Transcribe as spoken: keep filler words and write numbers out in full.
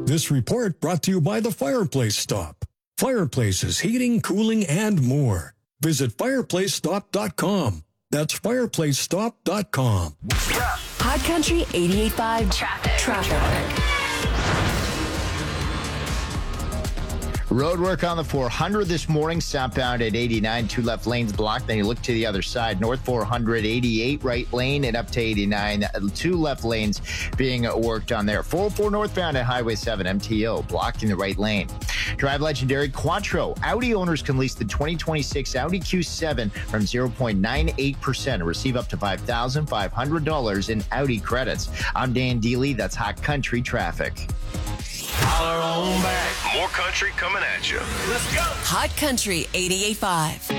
This report brought to you by the Fireplace Stop. Fireplaces, heating, cooling, and more. Visit fireplace stop dot com. That's fireplace stop dot com. Hot Country eighty-eight point five Traffic. Traffic. Road work on the four hundred this morning, southbound at eighty-nine, two left lanes blocked. Then you look to the other side, north four hundred, eighty-eight right lane and up to eighty-nine, two left lanes being worked on there. four oh four northbound at Highway seven, M T O, blocking the right lane. Drive legendary Quattro. Audi owners can lease the twenty twenty-six Audi Q seven from zero point nine eight percent and receive up to five thousand five hundred dollars in Audi credits. I'm Dan Dealey. That's Hot Country Traffic. Holler on back. More country coming at you. Let's go. Hot Country eighty-eight point five.